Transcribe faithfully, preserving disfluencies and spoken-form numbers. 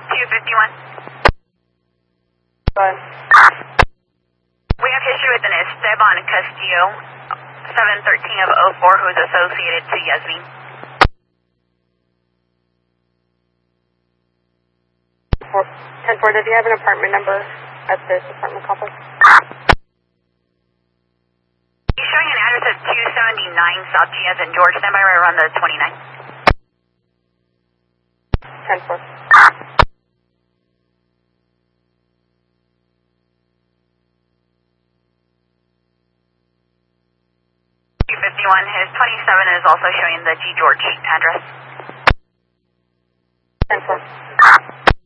two fifty-one. Go ahead. We have history with an Esteban Castillo, seven thirteen of oh four, who is associated to Yasmin. ten four, does he have an apartment number at this apartment complex? He's showing an address of two seventy-nine South Diaz and George. Stand by right around the twenty-nine. ten four. two fifty-one, his twenty-seven is also showing the G. George address. ten four.